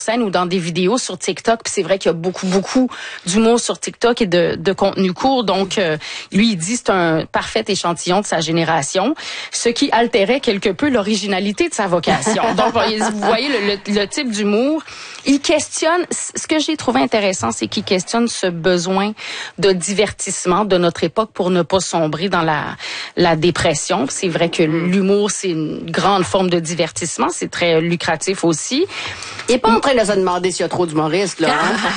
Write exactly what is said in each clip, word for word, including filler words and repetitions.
scène ou dans des vidéos sur TikTok. Puis c'est vrai qu'il y a beaucoup, beaucoup d'humour sur TikTok et de, de contenu court. Donc, euh, lui, il dit c'est un parfait échantillon de sa génération, ce qui altérait quelque peu l'originalité de sa vocation. Donc, vous voyez le, le, le type d'humour. Il questionne, ce que j'ai trouvé intéressant, c'est qu'il questionne ce besoin de divertissement de notre époque pour ne pas sombrer dans la, la dépression. C'est vrai que l'humour, c'est une grande forme de divertissement. C'est très lucratif aussi. Il est pas en train de se demander s'il y a trop d'humoristes, là. Hein?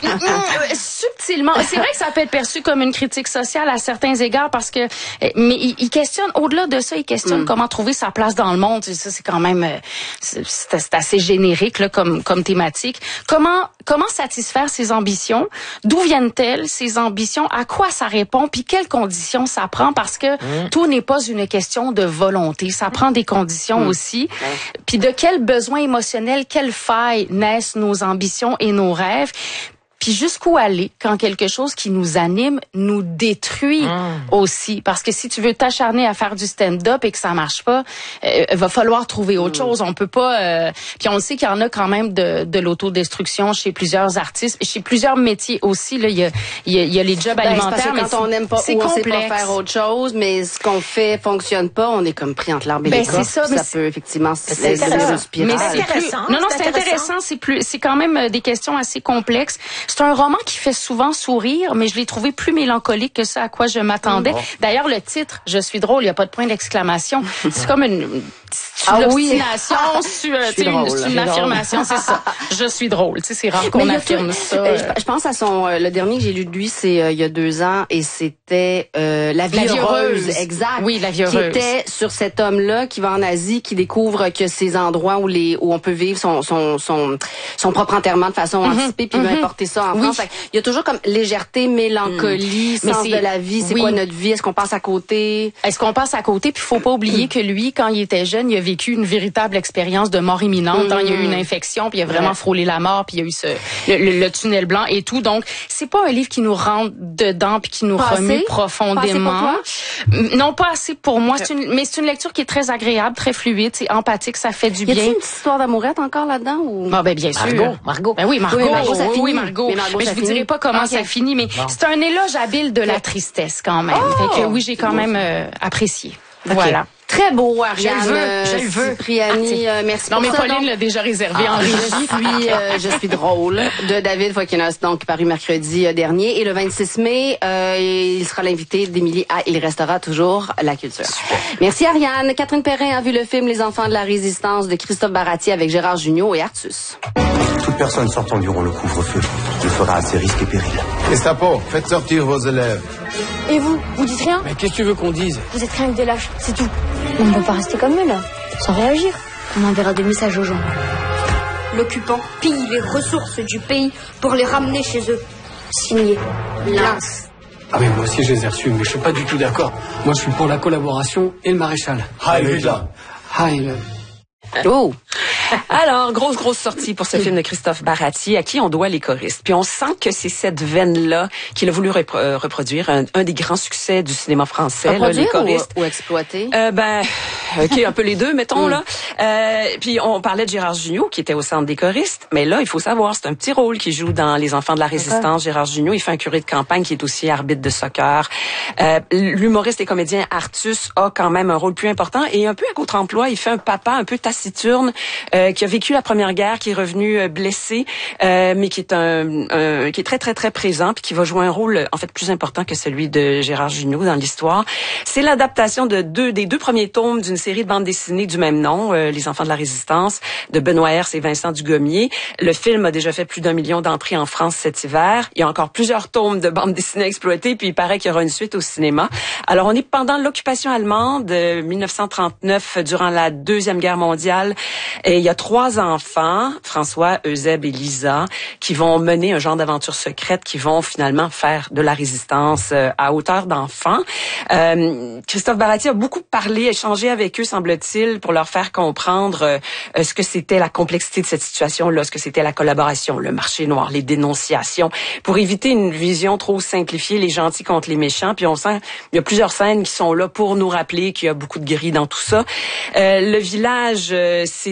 Non, subtilement. C'est vrai que ça peut être perçu comme une critique sociale à certains égards parce que, mais il, il questionne, au-delà de ça, il questionne mm. comment trouver sa place dans le monde. Ça, c'est quand même, c'est, c'est assez générique, là, comme, comme thématique. Comment, comment satisfaire ses ambitions? D'où viennent-elles, ces ambitions? À quoi ça répond? Puis quelles conditions ça prend? Parce que mm. tout n'est pas une question de volonté. Ça prend des conditions mm. aussi. Mm. Puis de quels besoins émotionnels, quelles failles naissent nos ambitions et nos rêves? Puis jusqu'où aller quand quelque chose qui nous anime nous détruit mmh. aussi. Parce que si tu veux t'acharner à faire du stand-up et que ça marche pas, il euh, va falloir trouver autre mmh. chose. On peut pas... Euh... Puis on sait qu'il y en a quand même de, de l'autodestruction chez plusieurs artistes, chez plusieurs métiers aussi. Là, il y a, il y a, il y a les jobs ben, alimentaires. C'est parce que quand on n'aime pas ou on sait pas faire autre chose, mais ce qu'on fait fonctionne pas, on est comme pris entre l'arbre et ben, les corps. Ça, ça peut effectivement se laisser une spirale. Mais c'est intéressant. Non, non, c'est intéressant. C'est plus, c'est quand même des questions assez complexes. C'est un roman qui fait souvent sourire, mais je l'ai trouvé plus mélancolique que ça à quoi je m'attendais. Bon. D'ailleurs, le titre, « Je suis drôle », il n'y a pas de point d'exclamation. C'est comme une... C'est une ah obstination, oui. sur, c'est une, c'est une affirmation, c'est ça. Je suis drôle, tu sais, c'est rare qu'on affirme tout, ça. Euh, je, je pense à son, euh, le dernier que j'ai lu de lui, c'est euh, il y a deux ans, et c'était euh, La vie, la vie heureuse. heureuse. Exact. Oui, La vie heureuse. Qui était sur cet homme-là qui va en Asie, qui découvre que ces endroits où les où on peut vivre son son son, son propre enterrement de façon mm-hmm. anticipée, puis mm-hmm. il va importer ça en oui. France. Il y a toujours comme légèreté, mélancolie, mm. sens de la vie. C'est oui. quoi notre vie? Est-ce qu'on passe à côté? Est-ce qu'on passe à côté? Puis faut pas oublier mm. que lui, quand il était jeune, il a vécu une véritable expérience de mort imminente. Mmh. Il y a eu une infection, puis il a vraiment ouais. frôlé la mort, puis il y a eu ce le, le, le tunnel blanc et tout. Donc, c'est pas un livre qui nous rentre dedans puis qui nous pas remue assez? profondément. Pas assez pour toi? Non, pas assez pour moi. C'est une, mais c'est une lecture qui est très agréable, très fluide, c'est empathique, ça fait du bien. Y a-t-il une petite histoire d'amourette encore là-dedans ou? Ah ben bien sûr. Margot, Margot. Ben oui, Margot. Oui, Margot, ça oui, finit. oui, Margot. Mais, Margot, mais je vous dirai pas comment okay. ça finit, mais non. c'est un éloge habile de la tristesse quand même. Oh! Fait que oui, j'ai quand même euh, apprécié. Okay. Voilà. Très beau, Ariane. Je le veux, je le veux. Cipriani, euh, merci non, pour mais ça. Non, mais Pauline l'a déjà réservé ah, en régie. Je suis, euh, je suis drôle, de David Fokinos, donc paru mercredi euh, dernier. Et le vingt-six mai, euh, il sera l'invité d'Émilie à Il restera toujours la culture. Super. Merci, Ariane. Catherine Perrin a vu le film Les enfants de la résistance de Christophe Baratier avec Gérard Jugnot et Artus. Toute personne sortant durant le couvre-feu le fera à ses risques et périls. Gestapo, faites sortir vos élèves. Et vous, vous dites rien? Mais qu'est-ce que tu veux qu'on dise? Vous êtes rien que des lâches, c'est tout. On ne peut pas rester comme eux, là, sans réagir. On enverra des messages aux gens. L'occupant pille les ressources du pays pour les ramener chez eux. Signé Lance. Ah oui, moi aussi je les ai reçus, mais je suis pas du tout d'accord. Moi je suis pour la collaboration et le maréchal. Heil Hitler. Heil. Oh! Alors, grosse, grosse sortie pour ce film de Christophe Baratier, à qui on doit Les choristes. Puis on sent que c'est cette veine-là qu'il a voulu repro- euh, reproduire, un, un des grands succès du cinéma français, là, Les choristes. Ou, ou exploiter? Euh, ben, ok, un peu les deux, mettons, mm. là. Euh, puis on parlait de Gérard Jugnot, qui était au centre des choristes, mais là, il faut savoir, c'est un petit rôle qu'il joue dans Les enfants de la résistance. Okay. Gérard Jugnot, il fait un curé de campagne qui est aussi arbitre de soccer. Euh, l'humoriste et comédien Artus a quand même un rôle plus important, et un peu à contre-emploi, il fait un papa un peu taciturne, euh, qui a vécu la Première Guerre, qui est revenu euh, blessé, euh, mais qui est un, un qui est très très très présent, puis qui va jouer un rôle en fait plus important que celui de Gérard Jugnot dans l'histoire. C'est l'adaptation de deux des deux premiers tomes d'une série de bandes dessinées du même nom, euh, Les enfants de la résistance, de Benoît Hers et Vincent Dugommier. Le film a déjà fait plus d'un million d'entrées en France cet hiver. Il y a encore plusieurs tomes de bandes dessinées exploitées, puis il paraît qu'il y aura une suite au cinéma. Alors on est pendant l'occupation allemande de dix-neuf cent trente-neuf, durant la Deuxième Guerre mondiale, et il y a trois enfants, François, Eusèbe et Lisa, qui vont mener un genre d'aventure secrète, qui vont finalement faire de la résistance euh, à hauteur d'enfants. Euh, Christophe Baratier a beaucoup parlé, échangé avec eux, semble-t-il, pour leur faire comprendre euh, ce que c'était la complexité de cette situation-là, ce que c'était la collaboration, le marché noir, les dénonciations, pour éviter une vision trop simplifiée, les gentils contre les méchants. Puis on sent, il y a plusieurs scènes qui sont là pour nous rappeler qu'il y a beaucoup de gris dans tout ça. Euh, le village, euh, c'est très joli.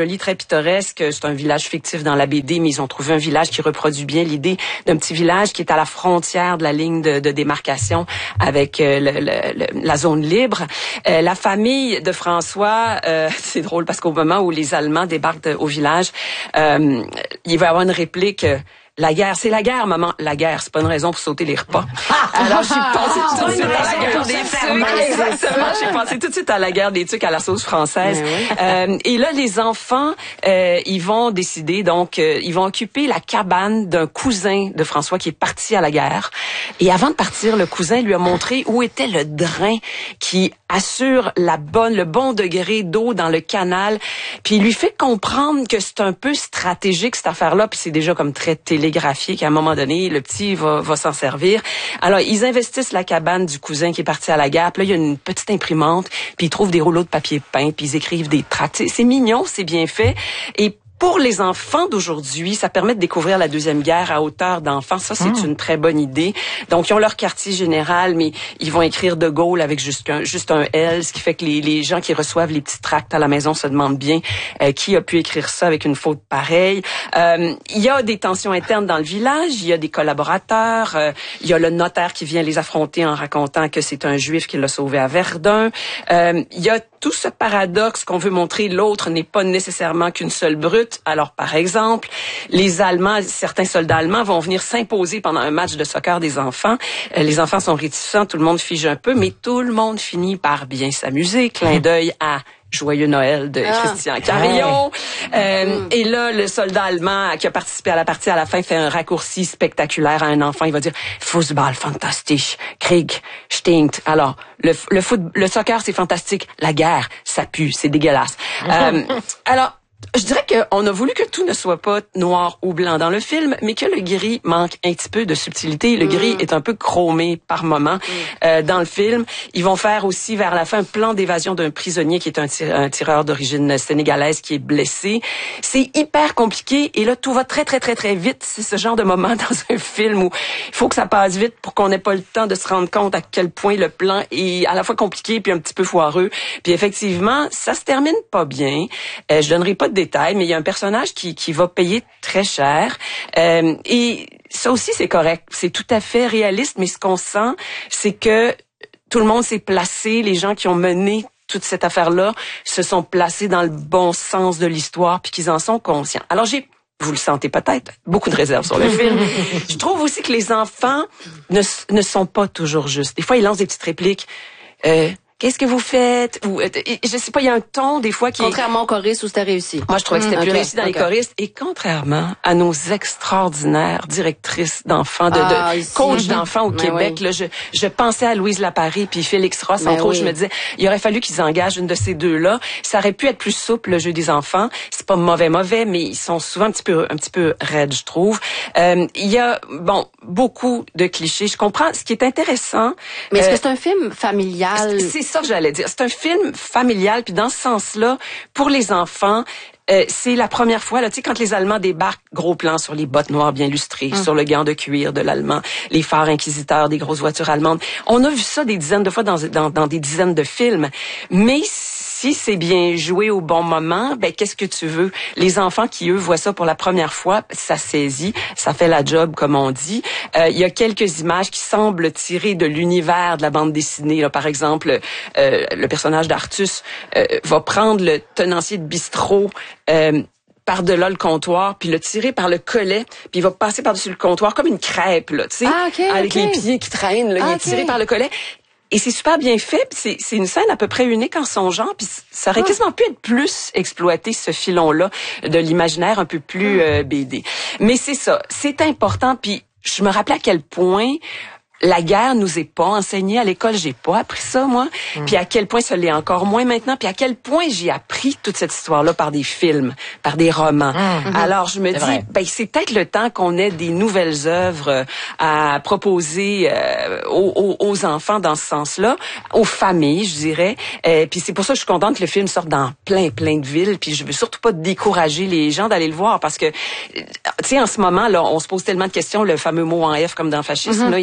joli, très pittoresque. C'est un village fictif dans la B D, mais ils ont trouvé un village qui reproduit bien l'idée d'un petit village qui est à la frontière de la ligne de, de démarcation avec euh, le, le, le, la zone libre. Euh, la famille de François, euh, c'est drôle parce qu'au moment où les Allemands débarquent de, au village, euh, il va y avoir une réplique... Euh, La guerre, c'est la guerre, maman. La guerre, c'est pas une raison pour sauter les repas. Alors, j'ai pensé tout de suite à la guerre des tucs. Exactement. J'ai pensé tout de suite à la guerre des tucs à la sauce française. Oui. Euh, et là, les enfants, euh, ils vont décider, donc, euh, ils vont occuper la cabane d'un cousin de François qui est parti à la guerre. Et avant de partir, le cousin lui a montré où était le drain qui assure la bonne, le bon degré d'eau dans le canal. Puis il lui fait comprendre que c'est un peu stratégique, cette affaire-là, puis c'est déjà comme très télégraphié qu'à un moment donné, le petit va, va s'en servir. Alors, ils investissent la cabane du cousin qui est parti à la guerre. Puis là, il y a une petite imprimante, puis ils trouvent des rouleaux de papier peint, puis ils écrivent des tracts. C'est, c'est mignon, c'est bien fait. Et pour les enfants d'aujourd'hui, ça permet de découvrir la Deuxième Guerre à hauteur d'enfants. Ça, c'est mmh. une très bonne idée. Donc, ils ont leur quartier général, mais ils vont écrire De Gaulle avec juste un, juste un L, ce qui fait que les, les gens qui reçoivent les petits tracts à la maison se demandent bien euh, qui a pu écrire ça avec une faute pareille. Euh, il y a des tensions internes dans le village, il y a des collaborateurs, euh, il y a le notaire qui vient les affronter en racontant que c'est un Juif qui l'a sauvé à Verdun. Euh, il y a tout ce paradoxe qu'on veut montrer, l'autre n'est pas nécessairement qu'une seule brute. Alors, par exemple, les Allemands, certains soldats allemands vont venir s'imposer pendant un match de soccer des enfants. Euh, les enfants sont réticents, tout le monde fige un peu, mais tout le monde finit par bien s'amuser. Clin d'œil à Joyeux Noël de ah. Christian Carillon. Euh, mm. Et là, le soldat allemand qui a participé à la partie à la fin fait un raccourci spectaculaire à un enfant. Il va dire « Fußball, fantastisch. Krieg, stinkt. » Alors, le, le, foot, le soccer, c'est fantastique. La guerre, ça pue, c'est dégueulasse. euh, alors, je dirais qu'on a voulu que tout ne soit pas noir ou blanc dans le film, mais que le gris manque un petit peu de subtilité. Le gris mm. est un peu chromé par moment mm. euh, dans le film. Ils vont faire aussi vers la fin un plan d'évasion d'un prisonnier qui est un, tir- un tireur d'origine sénégalaise qui est blessé. C'est hyper compliqué et là tout va très très très très vite. C'est ce genre de moment dans un film où il faut que ça passe vite pour qu'on n'ait pas le temps de se rendre compte à quel point le plan est à la fois compliqué puis un petit peu foireux. Puis effectivement, ça se termine pas bien. Euh, je donnerai pas de détails, mais il y a un personnage qui, qui va payer très cher. Euh, et ça aussi, c'est correct. C'est tout à fait réaliste, mais ce qu'on sent, c'est que tout le monde s'est placé, les gens qui ont mené toute cette affaire-là se sont placés dans le bon sens de l'histoire, puis qu'ils en sont conscients. Alors, j'ai vous le sentez peut-être, beaucoup de réserves sur le film. Je trouve aussi que les enfants ne, ne sont pas toujours justes. Des fois, ils lancent des petites répliques. Euh, Qu'est-ce que vous faites? Ou euh, je sais pas, il y a un ton des fois qui contrairement aux choristes où c'était réussi. Moi, je trouvais que c'était mmh, plus okay, réussi dans okay. les choristes et contrairement à nos extraordinaires directrices d'enfants, de, ah, de ici. coachs d'enfants au Mais Québec, oui. là, je, je pensais à Louise Laparé puis Félix Ross. Mais entre autres, oui. je me disais, il aurait fallu qu'ils engagent une de ces deux-là. Ça aurait pu être plus souple le jeu des enfants. C'est pas mauvais, mauvais, mais ils sont souvent un petit peu, un petit peu raides, je trouve. Euh, il y a bon beaucoup de clichés. Je comprends. Ce qui est intéressant. Mais est-ce euh, que c'est un film familial? C'est ça que j'allais dire. C'est un film familial, puis dans ce sens-là, pour les enfants, euh, c'est la première fois, là, tu sais, quand les Allemands débarquent, gros plan sur les bottes noires bien lustrées, hum. sur le gant de cuir de l'Allemand, les phares inquisiteurs des grosses voitures allemandes. On a vu ça des dizaines de fois dans, dans, dans des dizaines de films. Mais si c'est bien joué au bon moment, ben qu'est-ce que tu veux? Les enfants qui, eux, voient ça pour la première fois, ça saisit, ça fait la job, comme on dit. Euh, il y a quelques images qui semblent tirer de l'univers de la bande dessinée. Là, par exemple, euh, le personnage d'Artus euh, va prendre le tenancier de bistrot euh, par-delà le comptoir, puis le tirer par le collet, puis il va passer par-dessus le comptoir comme une crêpe, là, tu sais, ah, okay, avec okay. les pieds qui traînent, là, ah, il est okay. tiré par le collet. Et c'est super bien fait, puis c'est, c'est une scène à peu près unique en son genre, puis ça aurait ah. quasiment pu être plus exploité, ce filon-là, de l'imaginaire un peu plus euh, B D. Mais c'est ça, c'est important, puis je me rappelais à quel point la guerre nous est pas enseignée à l'école, j'ai pas appris ça moi, mm. puis à quel point ça l'est encore moins maintenant, puis à quel point j'ai appris toute cette histoire-là par des films, par des romans. Mm. Alors je me c'est dis, vrai. ben c'est peut-être le temps qu'on ait des nouvelles œuvres à proposer euh, aux, aux enfants dans ce sens-là, aux familles, je dirais. Euh, puis c'est pour ça que je suis contente que le film sorte dans plein plein de villes, puis je veux surtout pas décourager les gens d'aller le voir parce que tu sais en ce moment là, on se pose tellement de questions, le fameux mot en F comme dans fascisme mm-hmm. là, il, il est partout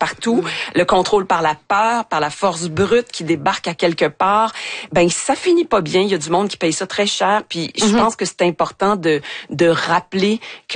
partout, le contrôle par la peur, par la force brute qui débarque à quelque part, ben ça finit pas bien. Il y a du monde qui paye ça très cher. Puis je mm-hmm. pense que c'est important de de rappeler que